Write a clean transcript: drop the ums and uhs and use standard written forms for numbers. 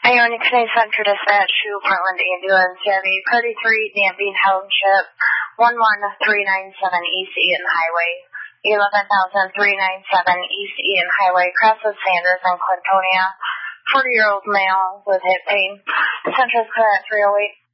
Iona County Center Dispatch to Portland Ambulance. You have a Party 3 Danby Township 11397 East Eaton Highway. 11397 East Eaton Highway crosses Sanders and Clintonia. 40-year-old male with hip pain. Central code at 308.